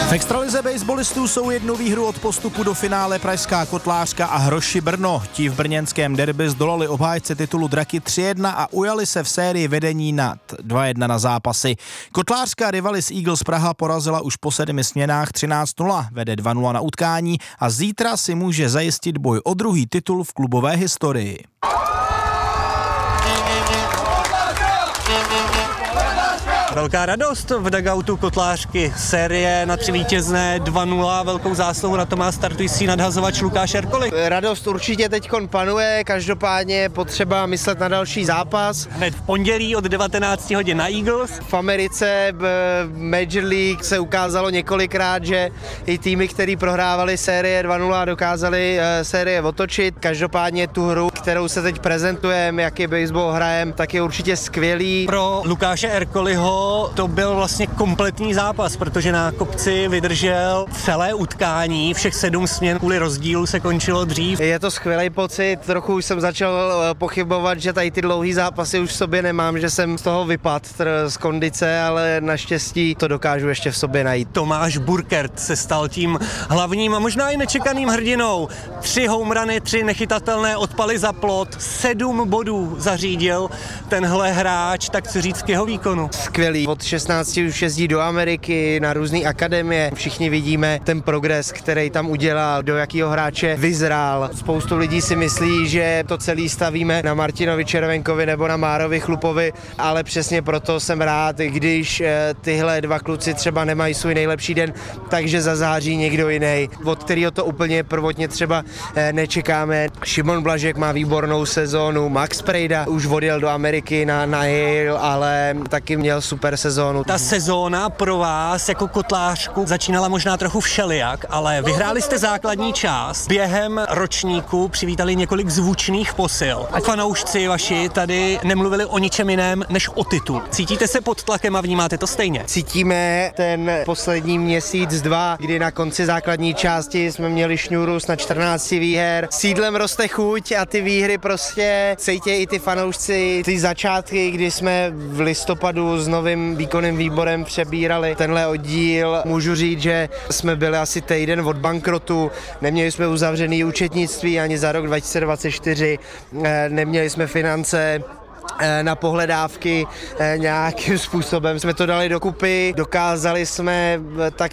V extralize baseballistů jsou jednu výhru od postupu do finále pražská Kotlářka a Hroši Brno. Ti v brněnském derby zdolali obhájce titulu Draky 3-1 a ujali se v sérii vedení nad 2-1 na zápasy. Kotlářská rivalis Eagles Praha porazila už po 7 směnách 13-0, vede 2-0 na utkání a zítra si může zajistit boj o druhý titul v klubové historii. Velká radost v dugoutu Kotlářky. Série na 3 vítězné, 2-0, velkou zásluhu na to má startující nadhazovač Lukáš Erkolich. Radost určitě teďkon panuje, každopádně je potřeba myslet na další zápas. Hned v pondělí od 19 hodin na Eagles. V Americe Major League se ukázalo několikrát, že i týmy, který prohrávali série 2-0, dokázali série otočit. Každopádně tu hru, kterou se teď prezentujeme, jaký baseball hrajem, tak je určitě skvělý. Pro Lukáše Erkoliho to byl vlastně kompletní zápas, protože na kopci vydržel celé utkání, všech 7 směn kvůli rozdílu se končilo dřív. Je to skvělý pocit, trochu už jsem začal pochybovat, že tady ty dlouhý zápasy už v sobě nemám, že jsem z toho vypadl z kondice, ale naštěstí to dokážu ještě v sobě najít. Tomáš Burkert se stal tím hlavním a možná i nečekaným hrdinou. 3 homerany, 3 nechytatelné odpaly za plot, 7 bodů zařídil tenhle hráč, tak co říct k jeho výkonu. Skvělý. Od 16 už jezdí do Ameriky, na různé akademie. Všichni vidíme ten progres, který tam udělal, do jakého hráče vyzrál. Spoustu lidí si myslí, že to celý stavíme na Martinovi Červenkovi nebo na Márovi Chlupovi, ale přesně proto jsem rád, když tyhle 2 kluci třeba nemají svůj nejlepší den, takže zazáří někdo jiný, od kterého to úplně prvotně třeba nečekáme. Šimon Blažek má výbornou sezónu, Max Prejda už odjel do Ameriky na Yale, ale taky měl super sezónu. Ta sezóna pro vás jako Kotlářku začínala možná trochu všelijak, ale vyhráli jste základní část. Během ročníku přivítali několik zvučných posil. A fanoušci vaši tady nemluvili o ničem jiném než o titul. Cítíte se pod tlakem a vnímáte to stejně? Cítíme ten poslední měsíc, 2, kdy na konci základní části jsme měli šňůru na 14 výher. Sídlem roste chuť a ty výhry prostě cítí i ty fanoušci. Ty začátky, kdy jsme v listopadu s novým výkonným výborem přebírali tenhle oddíl. Můžu říct, že jsme byli asi týden od bankrotu, neměli jsme uzavřený účetnictví ani za rok 2024, neměli jsme finance na pohledávky, nějakým způsobem jsme to dali dokupy, dokázali jsme tak